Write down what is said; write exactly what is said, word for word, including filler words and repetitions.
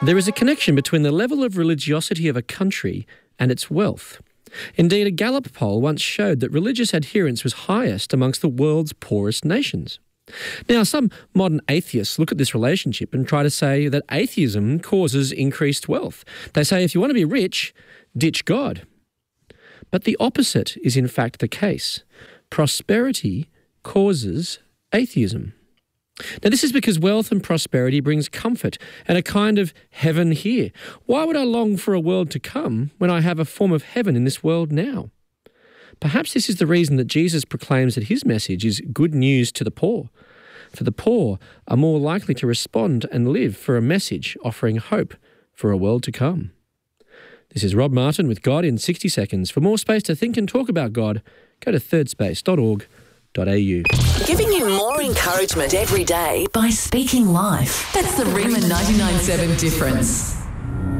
There is a connection between the level of religiosity of a country and its wealth. Indeed, a Gallup poll once showed that religious adherence was highest amongst the world's poorest nations. Now, some modern atheists look at this relationship and try to say that atheism causes increased wealth. They say if you want to be rich, ditch God. But the opposite is in fact the case. Prosperity causes atheism. Now, this is because wealth and prosperity brings comfort and a kind of heaven here. Why would I long for a world to come when I have a form of heaven in this world now? Perhaps this is the reason that Jesus proclaims that his message is good news to the poor. For the poor are more likely to respond and live for a message offering hope for a world to come. This is Rob Martin with God in sixty seconds. For more space to think and talk about God, go to third space dot org dot a u. Giving you more encouragement every day by speaking life. That's the Rima ninety-nine point seven difference.